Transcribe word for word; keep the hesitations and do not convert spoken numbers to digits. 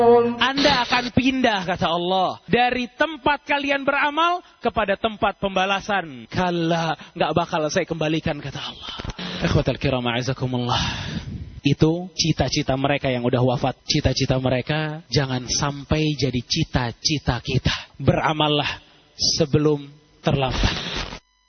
Anda akan pindah, kata Allah, dari tempat kalian beramal kepada tempat pembalasan. Kalla, gak bakal saya kembalikan, kata Allah. Ikhwatal kiram, a'azakumullah. Itu cita-cita mereka yang udah wafat. Cita-cita mereka jangan sampai jadi cita-cita kita. Beramallah sebelum terlambat.